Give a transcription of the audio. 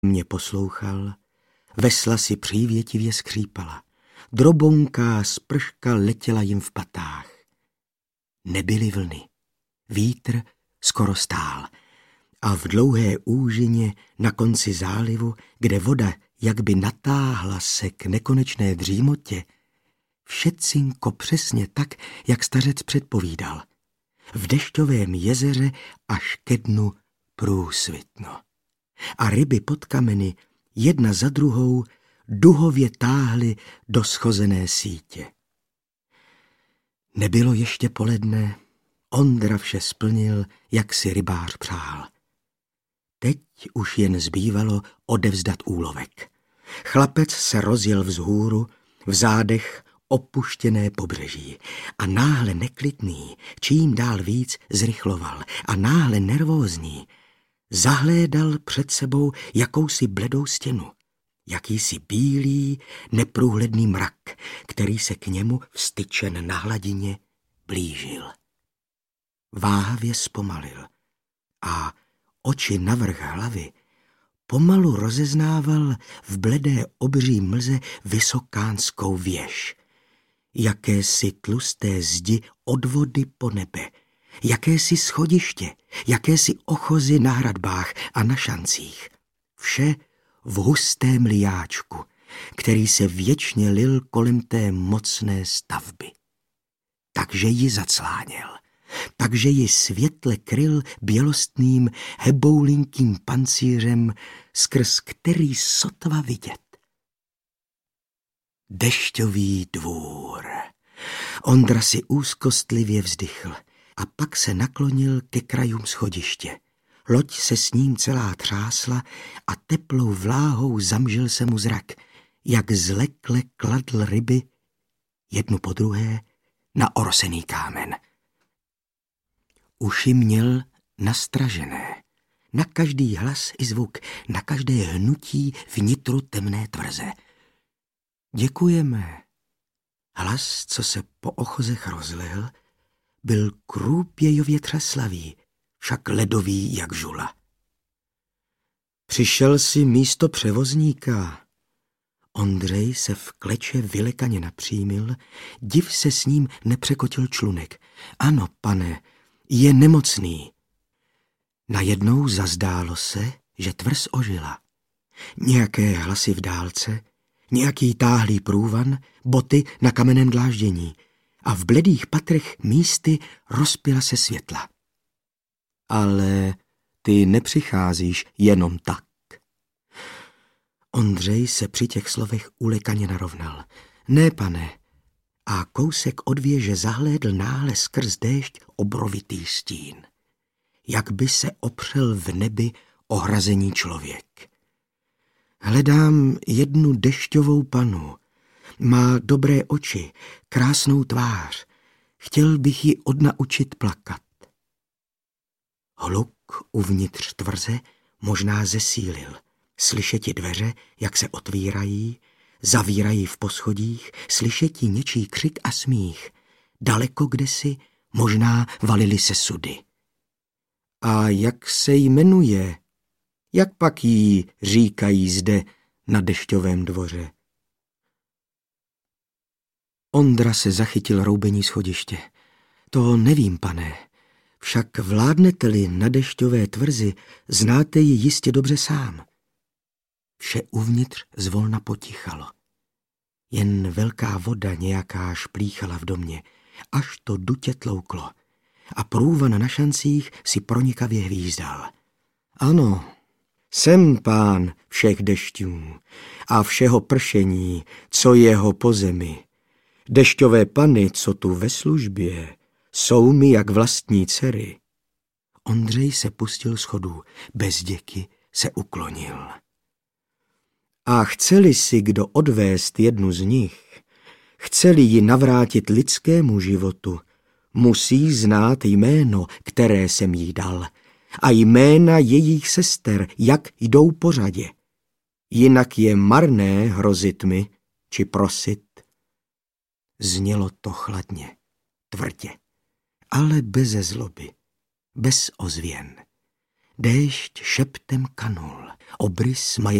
Mě poslouchal, vesla si přívětivě skřípala. Drobounká sprška letěla jim v patách. Nebyly vlny. Vítr skoro stál. A v dlouhé úžině na konci zálivu, kde voda jakby natáhla se k nekonečné dřímotě, všetcinko přesně tak, jak stařec předpovídal. V dešťovém jezeře až ke dnu průsvitno. A ryby pod kameny jedna za druhou duhově táhly do schozené sítě. Nebylo ještě poledne, Ondra vše splnil, jak si rybář přál. Teď už jen zbývalo odevzdat úlovek. Chlapec se rozjel vzhůru, v zádech opuštěné pobřeží a náhle neklidný, čím dál víc zrychloval a náhle nervózní, zahlédal před sebou jakousi bledou stěnu, jakýsi bílý, neprůhledný mrak, který se k němu vstyčen na hladině blížil. Váhavě zpomalil a oči navrch hlavy pomalu rozeznával v bledé obří mlze vysokánskou věž, jakési tlusté zdi od vody po nebe, jakési schodiště, jakési ochozy na hradbách a na šancích. Vše v hustém liáčku, který se věčně lil kolem té mocné stavby. Takže ji zacláněl, takže ji světle kryl bělostným heboulinkým pancířem, skrz který sotva vidět. Dešťový dvůr. Ondra si úzkostlivě vzdychl a pak se naklonil ke krajům schodiště. Loď se s ním celá třásla a teplou vláhou zamžil se mu zrak, jak zlekle kladl ryby jednu po druhé na orosený kámen. Uši měl nastražené, na každý hlas i zvuk, na každé hnutí vnitru temné tvrze. Děkujeme. Hlas, co se po ochozech rozlehl, byl krůpějově třaslavý, však ledový jak žula. Přišel si místo převozníka. Ondřej se v kleče vylekaně napřímil, div se s ním nepřekotil člunek. Ano, pane, je nemocný. Najednou zazdálo se, že tvrz ožila. Nějaké hlasy v dálce, nějaký táhlý průvan, boty na kamenném dláždění a v bledých patrech místy rozpěla se světla. Ale ty nepřicházíš jenom tak. Ondřej se při těch slovech ulekaně narovnal. Ne, pane. A kousek od věže zahlédl náhle skrz déšť obrovitý stín. Jak by se opřel v nebi ohrazení člověk. Hledám jednu dešťovou panu. Má dobré oči, krásnou tvář. Chtěl bych ji odnaučit plakat. Hluk uvnitř tvrze možná zesílil. Slyšeti dveře, jak se otvírají, zavírají v poschodích, slyšeti něčí křik a smích. Daleko kdesi možná valily se sudy. A jak se jmenuje? Jak pak jí říkají zde na dešťovém dvoře? Ondra se zachytil roubení schodiště. To nevím, pane. Však vládnete-li na dešťové tvrzi, znáte ji jistě dobře sám. Vše uvnitř zvolna potichalo. Jen velká voda nějaká šplíchala v domě, až to dutě tlouklo. A průvan na šancích si pronikavě hvízdal. Ano, jsem pán všech dešťů a všeho pršení, co jeho po zemi. Dešťové pany, co tu ve službě, jsou mi jak vlastní dcery. Ondřej se pustil schodů, bez děky se uklonil. A chce-li si kdo odvést jednu z nich, chce-li ji navrátit lidskému životu, musí znát jméno, které jsem jí dal, a jména jejich sester, jak jdou po řadě. Jinak je marné hrozit mi, či prosit. Znělo to chladně, tvrdě, ale beze zloby, bez ozvěn. Déšť šeptem kanul, obrys